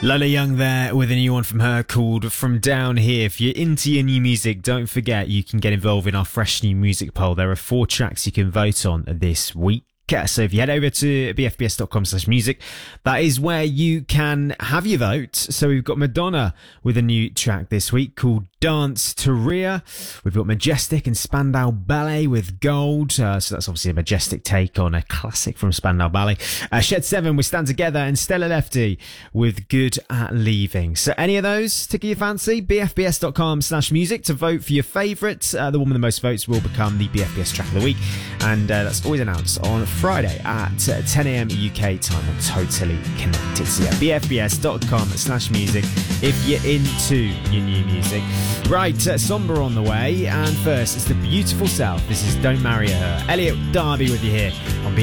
Lola Young there with a new one from her called From Down Here. If you're into your new music, don't forget you can get involved in our fresh new music poll. There are 4 tracks you can vote on this week. So if you head over to bfbs.com/music, that is where you can have your vote. So we've got Madonna with a new track this week called Dance to Rhea. We've got Majestic and Spandau Ballet with Gold. So that's obviously a Majestic take on a classic from Spandau Ballet. Shed 7 with Stand Together and Stella Lefty with Good at Leaving. So any of those tickle your fancy? bfbs.com/music to vote for your favourite. The one with the most votes will become the BFBS track of the week. And that's always announced on Friday at 10 a.m. UK time on Totally Connected. So yeah, bfbs.com/music if you're into your new music. Right, Somber on the way. And first, it's The Beautiful South. This is Don't Marry Her. Elliot Darby with you here on BFBS.